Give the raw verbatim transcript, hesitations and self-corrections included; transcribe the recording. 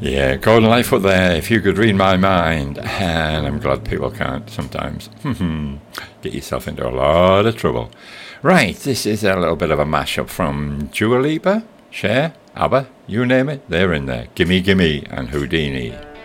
Yeah, Gordon Lightfoot there, If You Could Read My Mind. And I'm glad people can't sometimes. Get yourself into a lot of trouble. Right, this is a little bit of a mashup from Dua Lipa, Cher, ABBA, you name it, they're in there. Gimme Gimme and Houdini.